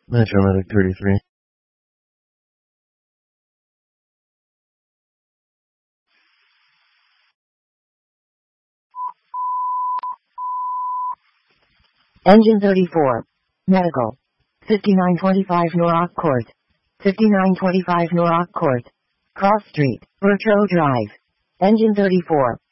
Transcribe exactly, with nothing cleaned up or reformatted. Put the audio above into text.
Metro Medic thirty-three. Engine thirty-four. Medical. fifty-nine twenty-five Norrock Court. fifty-nine twenty-five Norrock Court. Cross Street, Bertro Drive. Engine thirty-four.